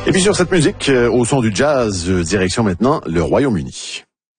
Et puis sur cette musique, au son du jazz, direction maintenant le Royaume-Uni.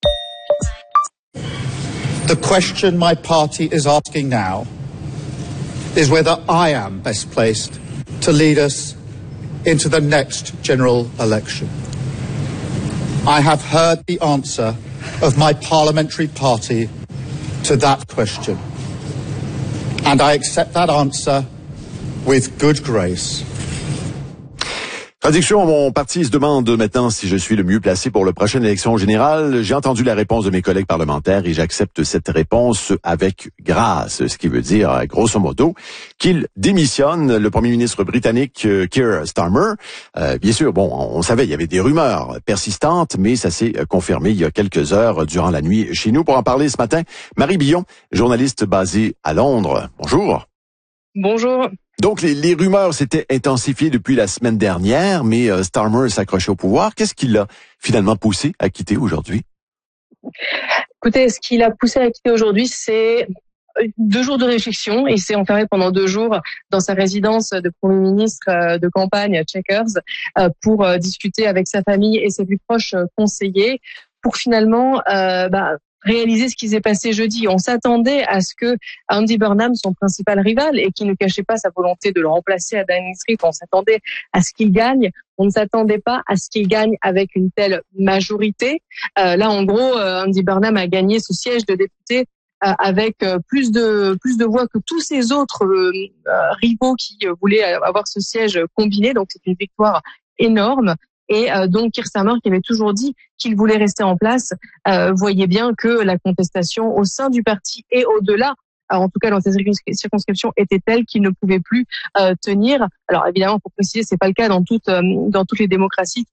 The question my party is asking now is whether I am best placed to lead us into the next general election. I have heard the answer of my parliamentary party to that question, and I accept that answer with good grace. Traduction, mon parti se demande maintenant si je suis le mieux placé pour la prochaine élection générale. J'ai entendu la réponse de mes collègues parlementaires et j'accepte cette réponse avec grâce, ce qui veut dire, grosso modo, qu'il démissionne. Le premier ministre britannique, Keir Starmer. Bien sûr, bon, on savait, il y avait des rumeurs persistantes, mais ça s'est confirmé il y a quelques heures durant la nuit chez nous. Pour en parler ce matin, Marie Billon, journaliste basée à Londres. Bonjour. Bonjour. Donc, les rumeurs s'étaient intensifiées depuis la semaine dernière, mais Starmer s'accrochait au pouvoir. Qu'est-ce qui l'a finalement poussé à quitter aujourd'hui? Écoutez, ce qui l'a poussé à quitter aujourd'hui, c'est 2 jours de réflexion. Il s'est enfermé pendant 2 jours dans sa résidence de Premier ministre de campagne à Chequers pour discuter avec sa famille et ses plus proches conseillers pour finalement réaliser ce qui s'est passé jeudi. On s'attendait à ce que Andy Burnham, son principal rival, et qui ne cachait pas sa volonté de le remplacer à Downing Street, on s'attendait à ce qu'il gagne. On ne s'attendait pas à ce qu'il gagne avec une telle majorité. Là, en gros, Andy Burnham a gagné ce siège de député avec plus de voix que tous ses autres rivaux qui voulaient avoir ce siège combiné. Donc, c'est une victoire énorme. Et donc Keir Starmer, qui avait toujours dit qu'il voulait rester en place, voyait bien que la contestation au sein du parti et au-delà, en tout cas dans cette circonscription, était telle qu'il ne pouvait plus tenir. Alors évidemment, pour préciser, c'est pas le cas dans toutes les démocraties,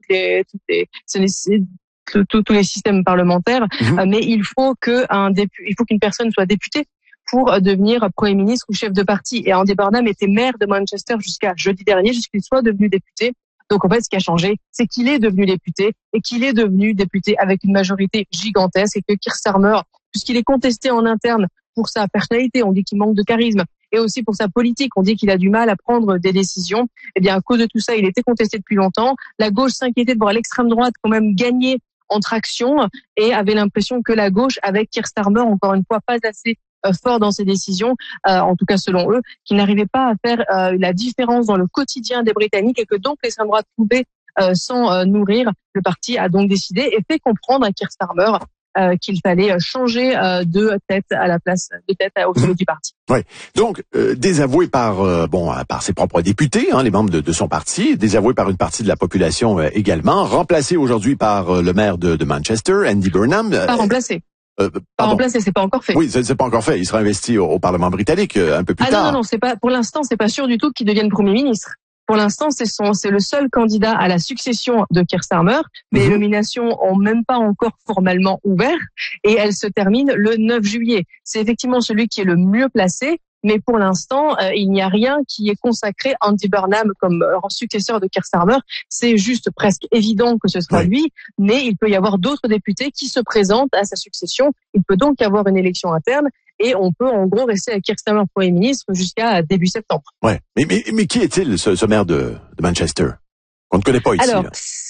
tous les systèmes parlementaires, mais il faut qu'une personne soit députée pour devenir Premier ministre ou chef de parti. Et Andy Burnham était maire de Manchester jusqu'à jeudi dernier, jusqu'il soit devenu député. Donc en fait, ce qui a changé, c'est qu'il est devenu député et qu'il est devenu député avec une majorité gigantesque et que Keir Starmer, puisqu'il est contesté en interne pour sa personnalité, on dit qu'il manque de charisme, et aussi pour sa politique, on dit qu'il a du mal à prendre des décisions. Eh bien, à cause de tout ça, il était contesté depuis longtemps. La gauche s'inquiétait de voir l'extrême droite quand même gagner en traction et avait l'impression que la gauche, avec Keir Starmer, encore une fois, pas assez fort dans ses décisions, en tout cas selon eux, qui n'arrivaient pas à faire la différence dans le quotidien des Britanniques et que donc l'extrême droite pouvait s'en nourrir. Le parti a donc décidé et fait comprendre à Keir Starmer qu'il fallait changer de tête à la place de tête au sommet du parti. Oui. Donc désavoué par ses propres députés, les membres de son parti, désavoué par une partie de la population également, remplacé aujourd'hui par le maire de Manchester, Andy Burnham. Pas remplacé. Pas remplacé, c'est pas encore fait. Oui, c'est pas encore fait. Il sera investi au Parlement britannique un peu plus tard. Non, c'est pas. Pour l'instant, c'est pas sûr du tout qu'il devienne Premier ministre. Pour l'instant, c'est le seul candidat à la succession de Keir Starmer, mais les nominations ont même pas encore formellement ouvert et elles se terminent le 9 juillet. C'est effectivement celui qui est le mieux placé. Mais pour l'instant, il n'y a rien qui est consacré à Andy Burnham comme successeur de Keir Starmer. C'est juste presque évident que ce sera lui, mais il peut y avoir d'autres députés qui se présentent à sa succession. Il peut donc y avoir une élection interne et on peut en gros rester avec Keir Starmer Premier ministre jusqu'à début septembre. Ouais. Mais qui est-il, ce maire de Manchester? On ne connaît pas ici. Alors, là.